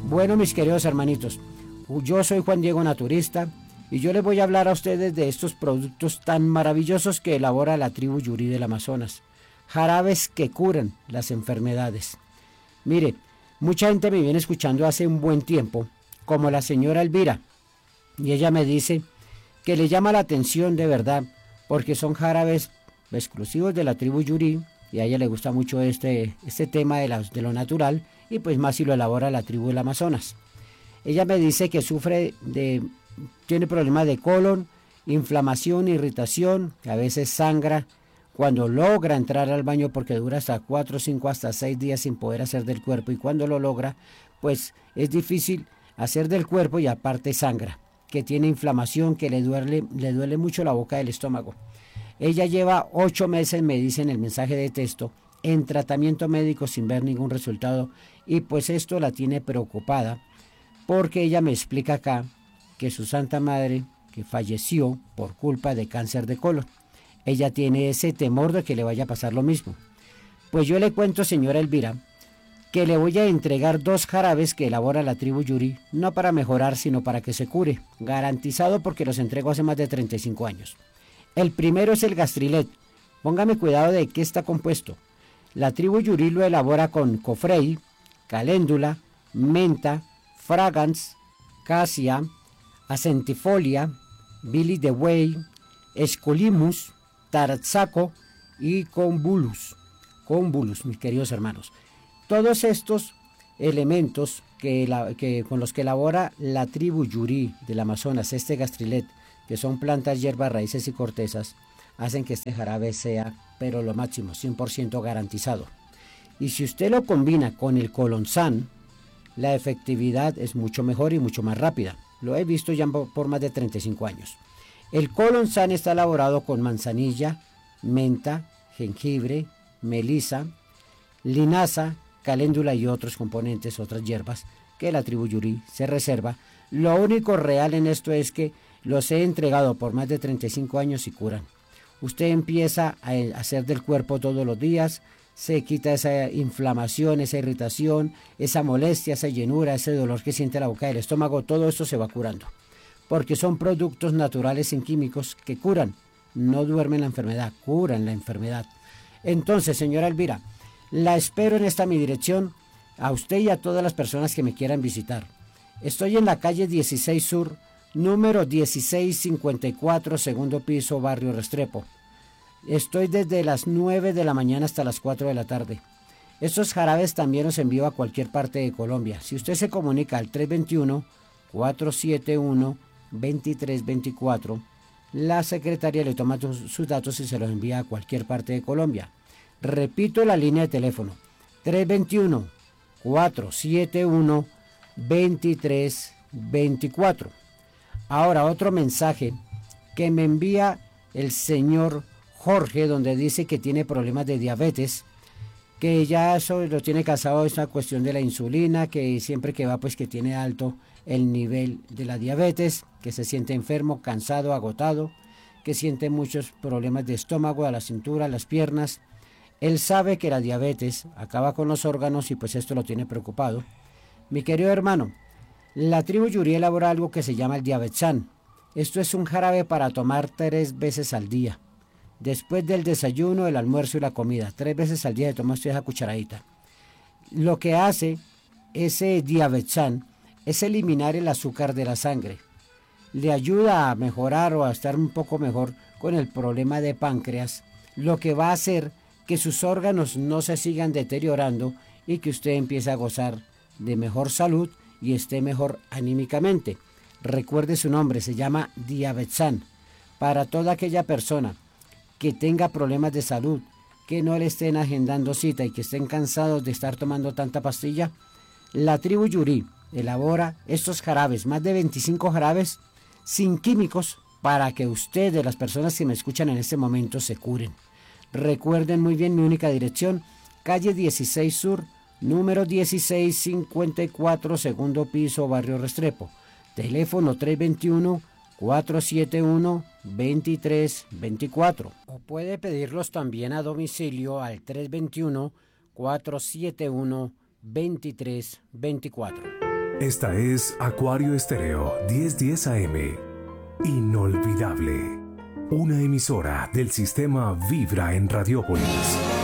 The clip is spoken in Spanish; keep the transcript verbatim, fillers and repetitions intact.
Bueno, mis queridos hermanitos, yo soy Juan Diego Naturista y yo les voy a hablar a ustedes de estos productos tan maravillosos que elabora la tribu Yuri del Amazonas. Jarabes que curan las enfermedades. Mire, mucha gente me viene escuchando hace un buen tiempo, como la señora Elvira, y ella me dice que le llama la atención de verdad, porque son jarabes exclusivos de la tribu Yuri, y a ella le gusta mucho este, este tema de, la, de lo natural, y pues más si lo elabora la tribu del Amazonas. Ella me dice que sufre de, tiene problemas de colon, inflamación, irritación, que a veces sangra cuando logra entrar al baño, porque dura hasta cuatro, cinco, hasta seis días sin poder hacer del cuerpo, y cuando lo logra, pues es difícil hacer del cuerpo y aparte sangra, que tiene inflamación, que le duele, le duele mucho la boca del estómago. Ella lleva ocho meses, me dice en el mensaje de texto, en tratamiento médico sin ver ningún resultado, y pues esto la tiene preocupada, porque ella me explica acá que su santa madre, que falleció por culpa de cáncer de colon, ella tiene ese temor de que le vaya a pasar lo mismo. Pues yo le cuento, señora Elvira, que le voy a entregar dos jarabes que elabora la tribu Yuri, no para mejorar, sino para que se cure, garantizado, porque los entrego hace más de treinta y cinco años. El primero es el Gastrilet. Póngame cuidado de qué está compuesto. La tribu Yuri lo elabora con cofrey, caléndula, menta, fragans, casia, acentifolia, bilis de buey, escolimus, taratzaco y convulus. Convulus, mis queridos hermanos. Todos estos elementos que, la, que con los que elabora la tribu Yuri del Amazonas, este Gastrilet, que son plantas, hierbas, raíces y cortezas, hacen que este jarabe sea, pero lo máximo, cien por ciento garantizado. Y si usted lo combina con el Colonsan, la efectividad es mucho mejor y mucho más rápida. Lo he visto ya por más de treinta y cinco años. El Colonsan está elaborado con manzanilla, menta, jengibre, melisa, linaza, caléndula y otros componentes, otras hierbas que la tribu Yuri se reserva. Lo único real en esto es que los he entregado por más de treinta y cinco años y curan. Usted empieza a hacer del cuerpo todos los días, se quita esa inflamación, esa irritación, esa molestia, esa llenura, ese dolor que siente la boca del estómago, todo esto se va curando. Porque son productos naturales sin químicos que curan, no duermen la enfermedad, curan la enfermedad. Entonces, señora Elvira, la espero en esta mi dirección, a usted y a todas las personas que me quieran visitar. Estoy en la calle dieciséis Sur, número dieciséis cincuenta y cuatro, segundo piso, barrio Restrepo. Estoy desde las nueve de la mañana hasta las cuatro de la tarde. Estos jarabes también los envío a cualquier parte de Colombia. Si usted se comunica al tres dos uno, cuatro siete uno, dos tres dos cuatro, la secretaria le toma sus datos y se los envía a cualquier parte de Colombia. Repito la línea de teléfono, tres dos uno, cuatro siete uno, dos tres dos cuatro. Ahora otro mensaje que me envía el señor Jorge, donde dice que tiene problemas de diabetes, que ya eso lo tiene cansado, esa cuestión de la insulina, que siempre que va pues que tiene alto el nivel de la diabetes, que se siente enfermo, cansado, agotado, que siente muchos problemas de estómago, a la cintura, a las piernas. Él sabe que la diabetes acaba con los órganos y pues esto lo tiene preocupado. Mi querido hermano, la tribu Yuri elabora algo que se llama el Diabetsan. Esto es un jarabe para tomar tres veces al día. Después del desayuno, el almuerzo y la comida. Tres veces al día de tomar esa cucharadita. Lo que hace ese Diabetsan es eliminar el azúcar de la sangre. Le ayuda a mejorar o a estar un poco mejor con el problema de páncreas. Lo que va a hacer que sus órganos no se sigan deteriorando y que usted empiece a gozar de mejor salud y esté mejor anímicamente. Recuerde su nombre, se llama Diabetsan. Para toda aquella persona que tenga problemas de salud, que no le estén agendando cita y que estén cansados de estar tomando tanta pastilla, la tribu Yuri elabora estos jarabes, más de veinticinco jarabes sin químicos, para que ustedes, las personas que me escuchan en este momento, se curen. Recuerden muy bien mi única dirección, calle dieciséis Sur, número dieciséis cincuenta y cuatro, segundo piso, barrio Restrepo. Teléfono tres dos uno, cuatro siete uno, dos tres dos cuatro. O puede pedirlos también a domicilio al tres dos uno, cuatro siete uno, dos tres dos cuatro. Esta es Acuario Estéreo diez diez A M. Inolvidable. Una emisora del sistema Vibra en Radiópolis.